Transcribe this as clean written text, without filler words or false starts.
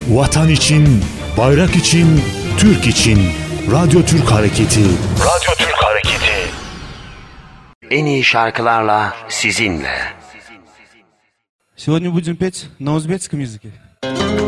Vatan için, bayrak için, Türk için. Radyo Türk Hareketi. Radyo Türk Hareketi. En iyi şarkılarla sizinle. Сегодня будем петь на узбекском языке.